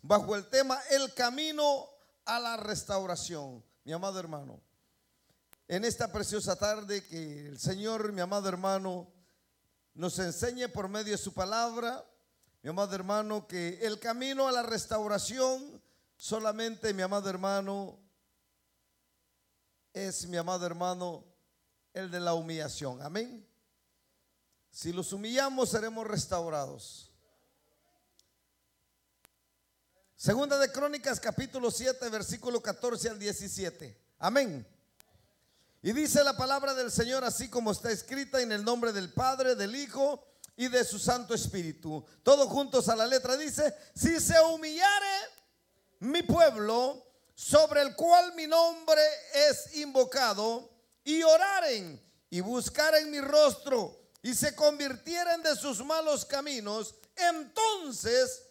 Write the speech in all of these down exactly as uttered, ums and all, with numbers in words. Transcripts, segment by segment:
bajo el tema El camino a la restauración. Mi amado hermano, en esta preciosa tarde que el Señor, mi amado hermano, nos enseñe por medio de su palabra, mi amado hermano, que el camino a la restauración solamente, mi amado hermano, es, mi amado hermano, el de la humillación. Amén. Si los humillamos, seremos restaurados. Segunda de Crónicas, capítulo siete, versículo catorce al diecisiete. Amén. Y dice la palabra del Señor así como está escrita, en el nombre del Padre, del Hijo y de su Santo Espíritu. Todos juntos a la letra dice: si se humillare mi pueblo, sobre el cual mi nombre es invocado, y oraren y buscaren mi rostro, y se convirtieren de sus malos caminos, entonces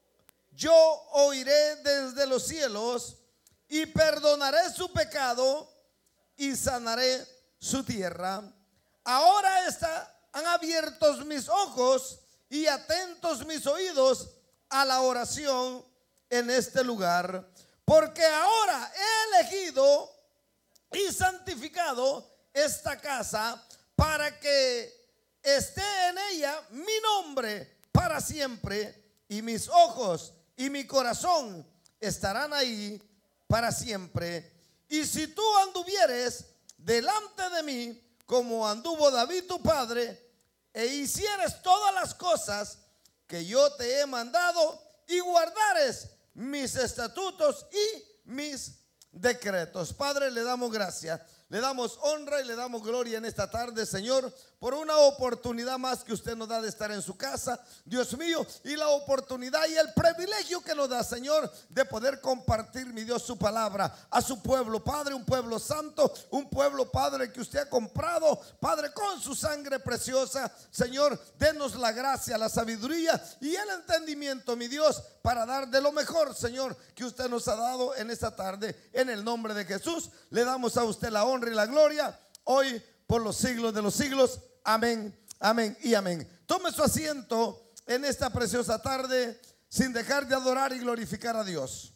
yo oiré desde los cielos y perdonaré su pecado y sanaré su tierra. Ahora están abiertos mis ojos y atentos mis oídos a la oración en este lugar, porque ahora he elegido y santificado esta casa para que esté en ella mi nombre para siempre, y mis ojos y mi corazón estarán ahí para siempre. Y si tú anduvieres delante de mí como anduvo David tu padre, e hicieres todas las cosas que yo te he mandado, y guardares mis estatutos y mis decretos. Padre, le damos gracias, le damos honra y le damos gloria en esta tarde, Señor, por una oportunidad más que usted nos da de estar en su casa, Dios mío, y la oportunidad y el privilegio que nos da, Señor, de poder compartir, mi Dios, su palabra a su pueblo, Padre, un pueblo santo, un pueblo, Padre, que usted ha comprado, Padre, con su sangre preciosa. Señor, denos la gracia, la sabiduría y el entendimiento, mi Dios, para dar de lo mejor, Señor, que usted nos ha dado en esta tarde. En el nombre de Jesús, le damos a usted la honra y la gloria, hoy por los siglos de los siglos. Amén, amén y amén. Tome su asiento en esta preciosa tarde, sin dejar de adorar y glorificar a Dios.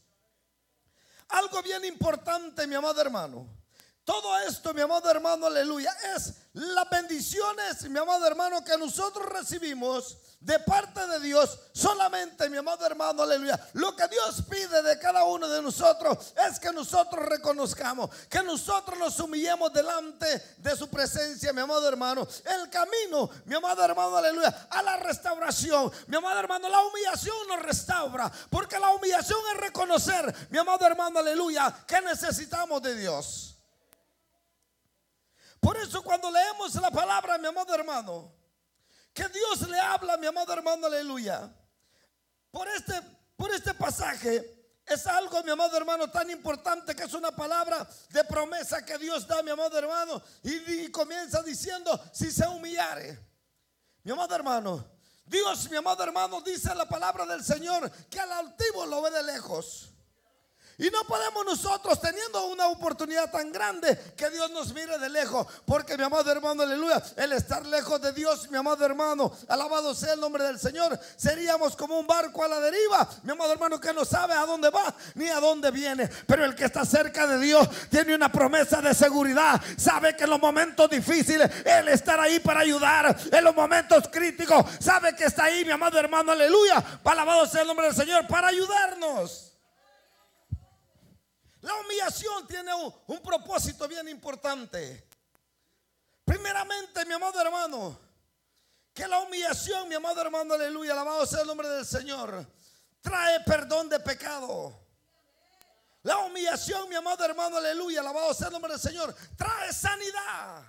Algo bien importante, mi amado hermano. Todo esto, mi amado hermano, aleluya, es las bendiciones, mi amado hermano, que nosotros recibimos de parte de Dios. Solamente, mi amado hermano, aleluya, lo que Dios pide de cada uno de nosotros es que nosotros reconozcamos, que nosotros nos humillemos delante de su presencia, mi amado hermano. El camino, mi amado hermano, aleluya, a la restauración, mi amado hermano, la humillación nos restaura, porque la humillación es reconocer, mi amado hermano, aleluya, que necesitamos de Dios. Por eso cuando leemos la palabra, mi amado hermano, que Dios le habla, mi amado hermano, aleluya, por este, por este pasaje, es algo, mi amado hermano, tan importante, que es una palabra de promesa que Dios da, mi amado hermano, y, y comienza diciendo: si se humillare. Mi amado hermano, Dios, mi amado hermano, dice la palabra del Señor que al altivo lo ve de lejos. Y no podemos nosotros, teniendo una oportunidad tan grande, que Dios nos mire de lejos. Porque, mi amado hermano, aleluya, el estar lejos de Dios, mi amado hermano, alabado sea el nombre del Señor, seríamos como un barco a la deriva, mi amado hermano, que no sabe a dónde va ni a dónde viene. Pero el que está cerca de Dios tiene una promesa de seguridad. Sabe que en los momentos difíciles Él estará ahí para ayudar. En los momentos críticos sabe que está ahí, mi amado hermano, aleluya, alabado sea el nombre del Señor, para ayudarnos. La humillación tiene un, un propósito bien importante. Primeramente, mi amado hermano, que la humillación, mi amado hermano, aleluya, alabado sea el nombre del Señor, trae perdón de pecado. La humillación, mi amado hermano, aleluya, alabado sea el nombre del Señor, trae sanidad.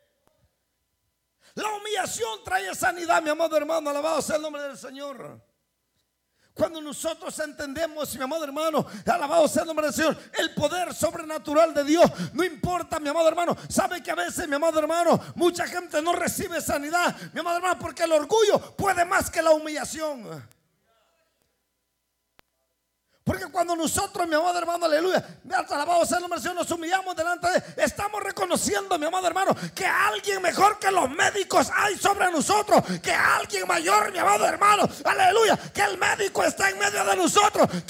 La humillación trae sanidad, mi amado hermano, alabado sea el nombre del Señor. Cuando nosotros entendemos, mi amado hermano, alabado sea el nombre del Señor, el poder sobrenatural de Dios, no importa, mi amado hermano, sabe que a veces, mi amado hermano, mucha gente no recibe sanidad, mi amado hermano, porque el orgullo puede más que la humillación. Porque cuando nosotros, mi amado hermano, aleluya, alabado sea el nombre del Señor, nos humillamos delante de Él, estamos reconociendo, mi amado hermano, que alguien mejor que los médicos hay sobre nosotros, que alguien mayor, mi amado hermano, aleluya, que el médico está en medio de nosotros,